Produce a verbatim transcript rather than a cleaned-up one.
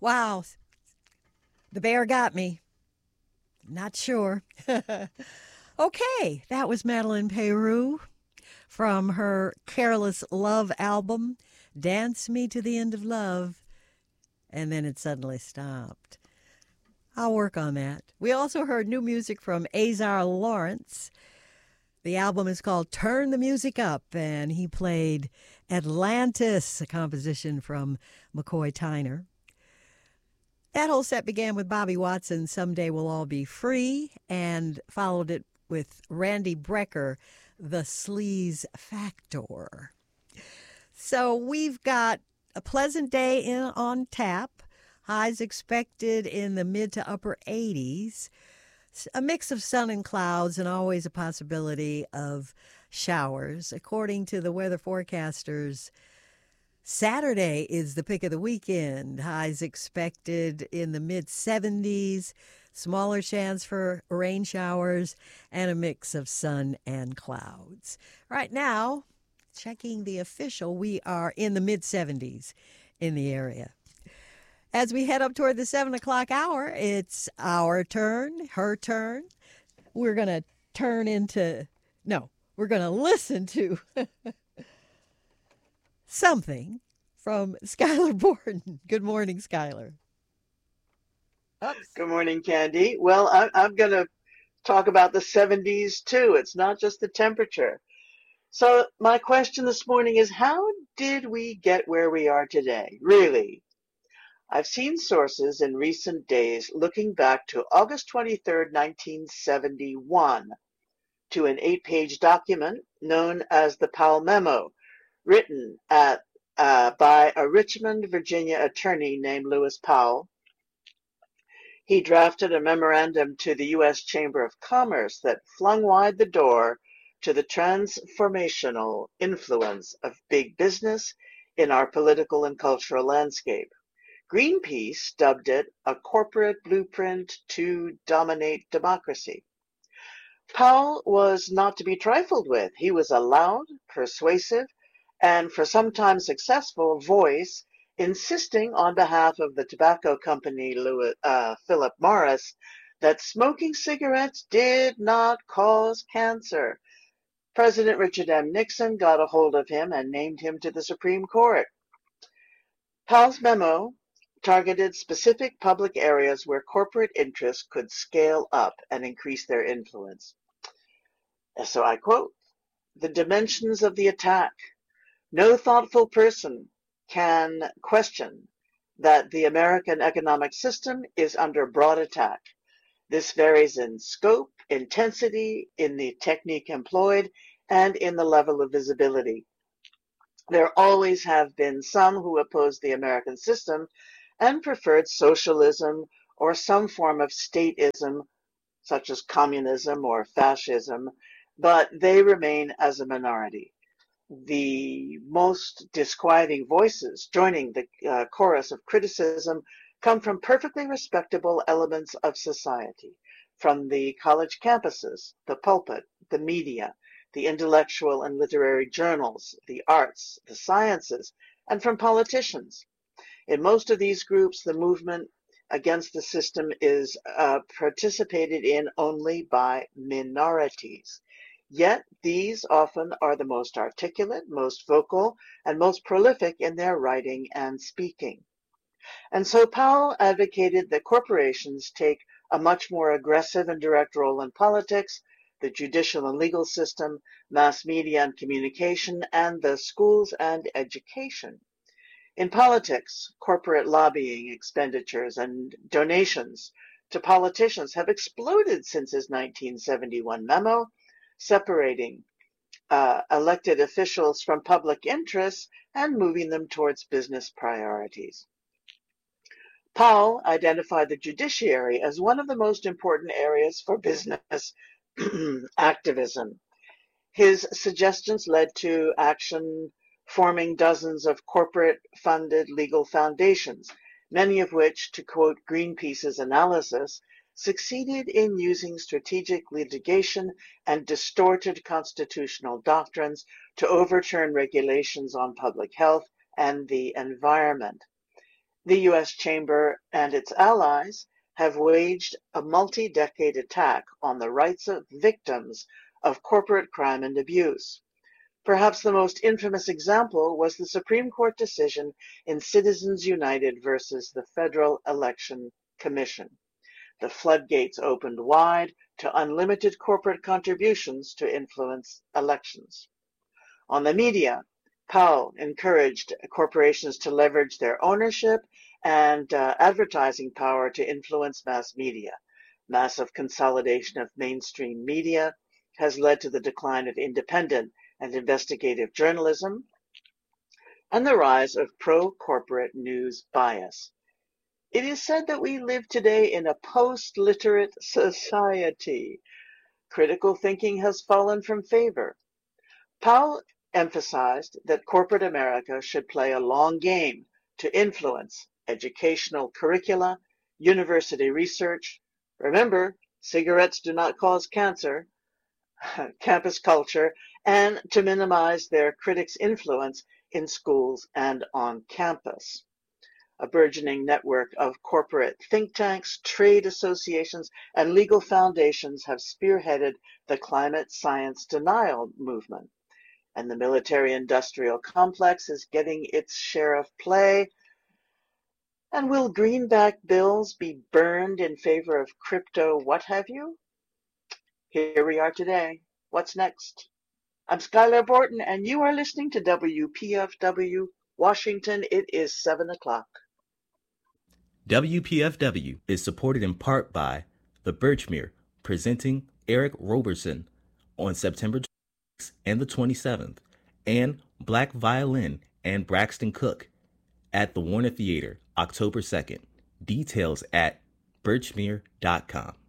Wow, the bear got me. Not sure. Okay, that was Madeline Peru from her Careless Love album, Dance Me to the End of Love, and then it suddenly stopped. I'll work on that. We also heard new music from Azar Lawrence. The album is called Turn the Music Up, and he played Atlantis, a composition from McCoy Tyner. That whole set began with Bobby Watson, Someday We'll All Be Free, and followed it with Randy Brecker, The Sleaze Factor. So we've got a pleasant day in on tap. Highs expected in the mid to upper eighties. A mix of sun and clouds, and always a possibility of showers. According to the weather forecasters, Saturday is the pick of the weekend. Highs expected in the mid seventies. Smaller chance for rain showers and a mix of sun and clouds. Right now, checking the official, we are in the mid seventies in the area. As we head up toward the seven o'clock hour, it's our turn, her turn. We're going to turn into, no, we're going to listen to something from Skylar Borden. Good morning, Skylar. Oops. Good morning, Candy. Well, I, I'm going to talk about the seventies too. It's not just the temperature. So my question this morning is, how did we get where we are today? Really? I've seen sources in recent days looking back to August twenty-third, nineteen seventy-one, to an eight-page document known as the Powell Memo, written at uh, by a Richmond, Virginia attorney named Lewis Powell. He drafted a memorandum to the U S Chamber of Commerce that flung wide the door to the transformational influence of big business in our political and cultural landscape. Greenpeace dubbed it a corporate blueprint to dominate democracy. Powell was not to be trifled with. He was a loud, persuasive, and for some time successful voice, insisting on behalf of the tobacco company Louis, uh, Philip Morris that smoking cigarettes did not cause cancer. President Richard M. Nixon got a hold of him and named him to the Supreme Court. Powell's memo targeted specific public areas where corporate interests could scale up and increase their influence. So I quote, "The dimensions of the attack. No thoughtful person can question that the American economic system is under broad attack. This varies in scope, intensity, in the technique employed, and in the level of visibility. There always have been some who opposed the American system and preferred socialism or some form of statism, such as communism or fascism, but they remain as a minority. The most disquieting voices joining the uh, chorus of criticism come from perfectly respectable elements of society, from the college campuses, the pulpit, the media, the intellectual and literary journals, the arts, the sciences, and from politicians. In most of these groups, the movement against the system is uh, participated in only by minorities. Yet these often are the most articulate, most vocal, and most prolific in their writing and speaking. And so Powell advocated that corporations take a much more aggressive and direct role in politics, the judicial and legal system, mass media and communication, and the schools and education. In politics, corporate lobbying expenditures and donations to politicians have exploded since his nineteen seventy-one memo, separating uh, elected officials from public interests and moving them towards business priorities. Powell identified the judiciary as one of the most important areas for business activism. His suggestions led to action forming dozens of corporate-funded legal foundations, many of which, to quote Greenpeace's analysis, succeeded in using strategic litigation and distorted constitutional doctrines to overturn regulations on public health and the environment. The U S Chamber and its allies have waged a multi-decade attack on the rights of victims of corporate crime and abuse. Perhaps the most infamous example was the Supreme Court decision in Citizens United versus the Federal Election Commission. The floodgates opened wide to unlimited corporate contributions to influence elections. On the media, Powell encouraged corporations to leverage their ownership and uh, advertising power to influence mass media. Massive consolidation of mainstream media has led to the decline of independent and investigative journalism and the rise of pro-corporate news bias. It is said that we live today in a post-literate society. Critical thinking has fallen from favor. Powell emphasized that corporate America should play a long game to influence educational curricula, university research. Remember, cigarettes do not cause cancer, campus culture, and to minimize their critics' influence in schools and on campus. A burgeoning network of corporate think tanks, trade associations, and legal foundations have spearheaded the climate science denial movement. And the military-industrial complex is getting its share of play. And will greenback bills be burned in favor of crypto what have you? Here we are today. What's next? I'm Skylar Borton, and you are listening to W P F W Washington. It is seven o'clock. W P F W is supported in part by the Birchmere, presenting Eric Roberson on September twenty-sixth and the twenty-seventh, and Black Violin and Braxton Cook at the Warner Theater, October second. Details at birchmere dot com.